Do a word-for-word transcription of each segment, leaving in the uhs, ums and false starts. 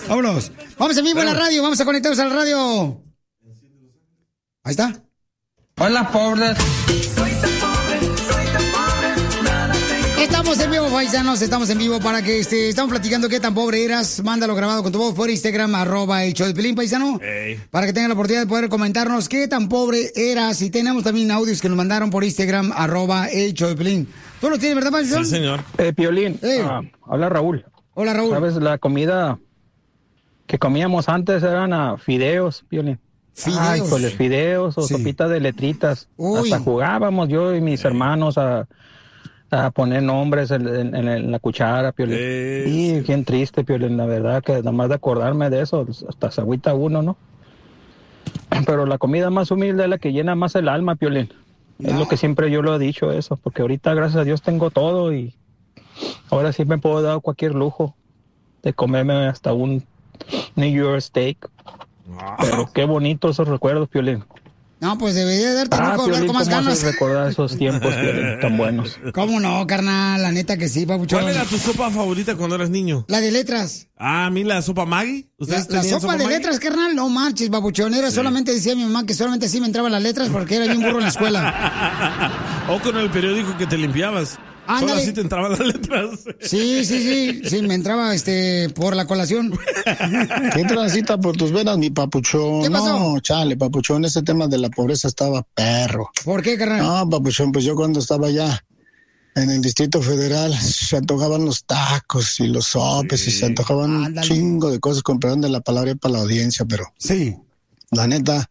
Vámonos. Vamos en vivo en la radio. Vamos a conectarnos a la radio. Ahí está. Hola, pobres. Estamos en vivo, paisanos, estamos en vivo para que este, estamos platicando qué tan pobre eras. Mándalo grabado con tu voz por Instagram, arroba el show de Pelín, paisano. Hey. Para que tengan la oportunidad de poder comentarnos qué tan pobre eras. Y tenemos también audios que nos mandaron por Instagram, arroba el show de Pelín. ¿Tú lo tienes, verdad, paisano? Sí, señor. Eh, Piolín, hey. uh, habla Raúl. Hola, Raúl. ¿Sabes? La comida que comíamos antes eran uh, fideos, Piolín. Fideos. Ay, pues fideos o sí. Sopitas de letritas. Uy. Hasta jugábamos yo y mis hey. hermanos a... a poner nombres en, en, en la cuchara, Piolín. Eh, y bien triste, Piolín, la verdad, que nada más de acordarme de eso, hasta se agüita uno, ¿no? Pero la comida más humilde es la que llena más el alma, Piolín. No. Es lo que siempre yo lo he dicho, eso, porque ahorita, gracias a Dios, tengo todo y ahora sí me puedo dar cualquier lujo de comerme hasta un New York steak. Wow. Pero qué bonito esos recuerdos, Piolín. No, pues debería darte ah, hablar Piolín, con más ganas. ¿cómo recordar esos tiempos, Piolín, tan buenos? ¿Cómo no, carnal? La neta que sí, papuchón. ¿Cuál era tu sopa favorita cuando eras niño? La de letras. Ah, a mí la sopa Maggi. ¿Ustedes la, la sopa, sopa de Maggi? Letras, carnal, no marches, papuchón. Era sí. solamente, decía mi mamá, que solamente así me entraban las letras porque era bien burro en la escuela. O con el periódico que te limpiabas. Ándale. Solo así te entraban las letras. Sí, sí, sí, sí, me entraba este por la colación. ¿Qué transita por tus venas, mi papuchón? ¿Qué pasó? No, chale, papuchón, ese tema de la pobreza estaba perro. ¿Por qué, carnal? No, papuchón, pues yo cuando estaba allá en el Distrito Federal se antojaban los tacos y los sopes sí. y se antojaban Ándale. un chingo de cosas, con perdón de la palabra para la audiencia, pero... Sí. La neta,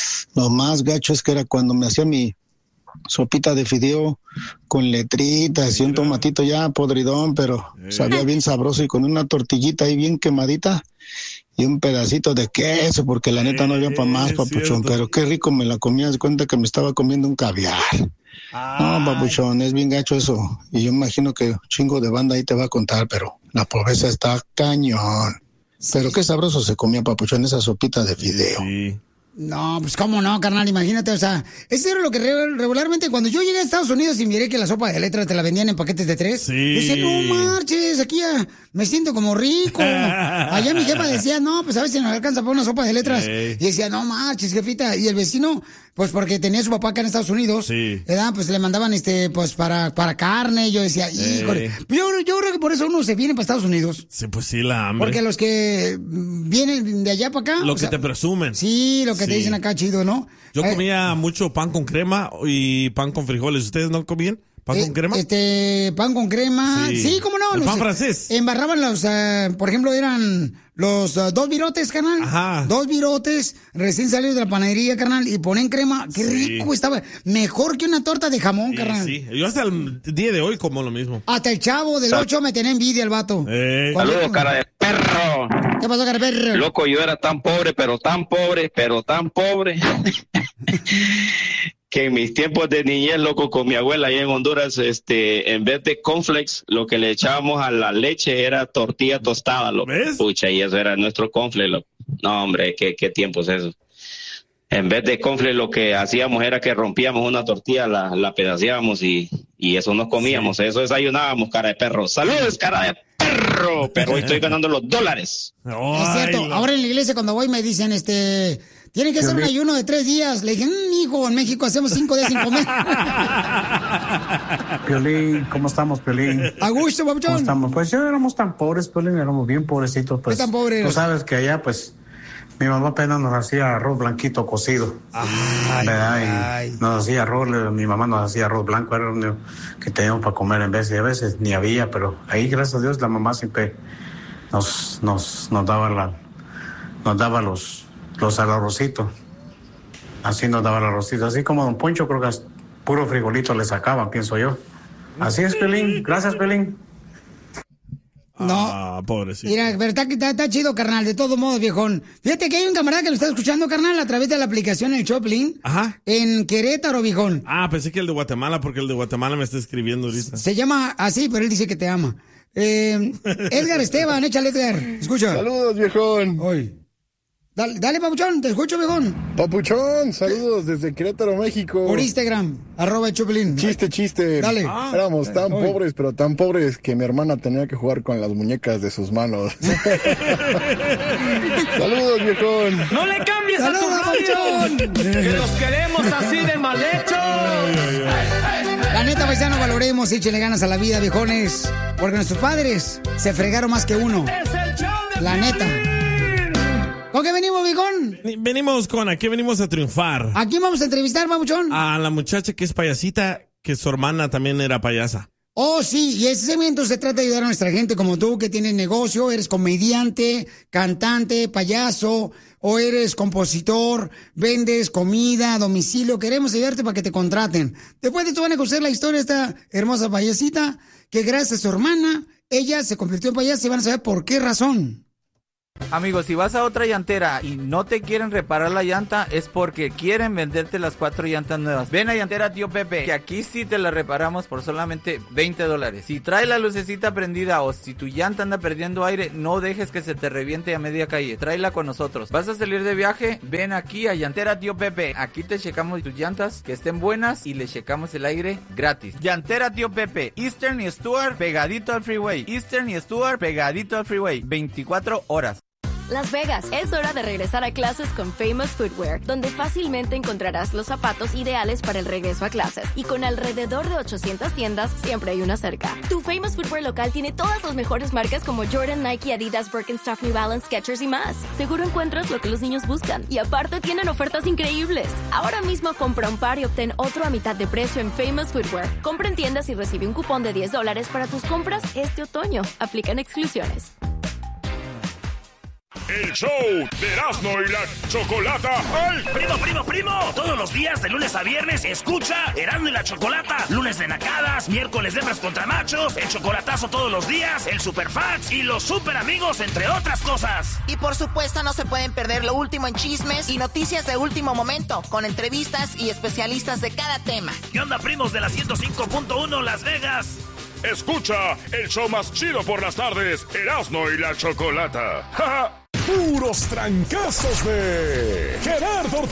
lo más gacho es que era cuando me hacía mi sopita de fideo con letritas y un tomatito ya podridón, pero sabía bien sabroso y con una tortillita ahí bien quemadita y un pedacito de queso, porque la neta no había para más, papuchón, pero qué rico me la comía, de cuenta que me estaba comiendo un caviar. Ay. No, papuchón, es bien gacho eso, y yo imagino que un chingo de banda ahí te va a contar, pero la pobreza está cañón. Sí. Pero qué sabroso se comía, papuchón, esa sopita de fideo. Sí. No, pues cómo no, carnal, imagínate, o sea, eso era lo que regularmente cuando yo llegué a Estados Unidos y miré que la sopa de letras te la vendían en paquetes de tres, sí. yo decía, no marches, aquí ya me siento como rico. Allá mi jefa decía, no, pues a ver si nos alcanza para una sopa de letras. Sí. Y decía, no marches, jefita. Y el vecino, pues porque tenía su papá acá en Estados Unidos, sí. ¿verdad? Pues le mandaban este, pues para, para carne. Y yo decía, híjole. Yo, yo creo que por eso uno se viene para Estados Unidos. Sí, pues sí, la hambre. Porque los que vienen de allá para acá. Lo que sea, te presumen. Sí, lo que sí. te dicen acá chido, ¿no? Yo eh, comía mucho pan con crema y pan con frijoles. ¿Ustedes no comían pan eh, con crema? Este, pan con crema. Sí, sí cómo no. El los, pan francés. Embarraban los, uh, por ejemplo, eran los uh, dos virotes, carnal. Ajá. Dos virotes recién salidos de la panadería, carnal, y ponen crema. Qué sí. rico estaba. Mejor que una torta de jamón, sí, carnal. Sí, yo hasta el día de hoy como lo mismo. Hasta el chavo del ocho me tenía envidia el vato. Eh. Saludos, cara de perro. ¿Qué pasó, cara de perro? Loco, yo era tan pobre, pero tan pobre, pero tan pobre. que en mis tiempos de niñez, loco, con mi abuela allá en Honduras, este, en vez de cornflakes, lo que le echábamos a la leche era tortilla tostada, loco. ¿Ves? Pucha, y eso era nuestro cornflakes, loco. No, hombre, qué, qué tiempos esos. En vez de cornflakes, lo que hacíamos era que rompíamos una tortilla, la, la pedaceábamos y, y eso nos comíamos, sí. Eso desayunábamos, cara de perro. ¡Saludos, cara de perro! Pero hoy estoy ganando los dólares. Ay, es cierto, la... ahora en la iglesia cuando voy me dicen, este... Tiene que hacer un ayuno de tres días. Le dije, mmm, hijo, en México hacemos cinco días sin comer. Piolín, ¿cómo estamos, Piolín? A gusto, papuchón. ¿Cómo estamos? Pues yo éramos tan pobres, Piolín, éramos bien pobrecitos. Pues, tan pobres? Tú sabes que allá, pues, mi mamá apenas nos hacía arroz blanquito cocido. Ay, ¿verdad? ay. Y nos hacía arroz, mi mamá nos hacía arroz blanco, era lo único que teníamos para comer en vez de, a veces ni había, pero ahí, gracias a Dios, la mamá siempre nos, nos, nos daba la, nos daba los... los al arrocito, así nos daba el arrocito, así como don Poncho, creo que puro frijolito le sacaban, pienso yo. Así es, Pelín, gracias, Pelín. No, ah, pobrecito. Mira, verdad que está, está chido, carnal, de todos modos, viejón. Fíjate que hay un camarada que lo está escuchando, carnal, a través de la aplicación El Choplin. Ajá. En Querétaro, viejón. Ah, pensé que el de Guatemala, porque el de Guatemala me está escribiendo ahorita. Se llama así, pero él dice que te ama. Eh, Edgar Esteban, échale, Edgar, escucha. Saludos, viejón. Hoy. Dale, dale, Papuchón, te escucho, viejón. Papuchón, saludos desde Querétaro, México. Por Instagram, arroba el Chopelín. Chiste, chiste. Dale. Ah, Éramos tan Oye. pobres, pero tan pobres que mi hermana tenía que jugar con las muñecas de sus manos. Saludos, viejón. ¡No le cambies a tu radio! ¡Que los queremos así de mal hechos! La neta, paisano, valoremos, échenle ganas a la vida, viejones. Porque nuestros padres se fregaron más que uno. ¡Es el show de La neta. ¿Con qué venimos, viejón? Venimos con, aquí venimos a triunfar. ¿A quién vamos a entrevistar, Papuchón? A la muchacha que es payasita, que su hermana también era payasa. Oh, sí, y ese segmento se trata de ayudar a nuestra gente como tú, que tienes negocio, eres comediante, cantante, payaso, o eres compositor, vendes comida a domicilio. Queremos ayudarte para que te contraten. Después de esto van a conocer la historia de esta hermosa payasita, que gracias a su hermana, ella se convirtió en payasa y van a saber por qué razón. Amigos, si vas a otra llantera y no te quieren reparar la llanta, es porque quieren venderte las cuatro llantas nuevas. Ven a Llantera Tío Pepe, que aquí sí te la reparamos por solamente veinte dólares. Si trae la lucecita prendida o si tu llanta anda perdiendo aire, no dejes que se te reviente a media calle. Tráela con nosotros. ¿Vas a salir de viaje? Ven aquí a Llantera Tío Pepe. Aquí te checamos tus llantas, que estén buenas, y le checamos el aire gratis. Llantera Tío Pepe, Eastern y Stuart, pegadito al freeway. Eastern y Stuart, pegadito al freeway. veinticuatro horas. Las Vegas, es hora de regresar a clases con Famous Footwear, donde fácilmente encontrarás los zapatos ideales para el regreso a clases. Y con alrededor de ochocientas tiendas, siempre hay una cerca. Tu Famous Footwear local tiene todas las mejores marcas como Jordan, Nike, Adidas, Birkenstock, New Balance, Skechers y más. Seguro encuentras lo que los niños buscan. Y aparte tienen ofertas increíbles. Ahora mismo compra un par y obtén otro a mitad de precio en Famous Footwear. Compra en tiendas y recibe un cupón de diez dólares para tus compras este otoño. Aplican exclusiones. El show de Erasmo y la Chocolata. ¡Ay! Primo, primo, primo. Todos los días, de lunes a viernes, escucha Erasmo y la Chocolata. Lunes de nacadas, miércoles de hembras contra machos, el chocolatazo todos los días, el superfans y los super amigos, entre otras cosas. Y por supuesto no se pueden perder lo último en chismes y noticias de último momento, con entrevistas y especialistas de cada tema. ¿Qué onda, primos de la ciento cinco punto uno Las Vegas? Escucha el show más chido por las tardes, Erasmo y la Chocolata. ¡Ja, ja! Puros trancazos de Gerardo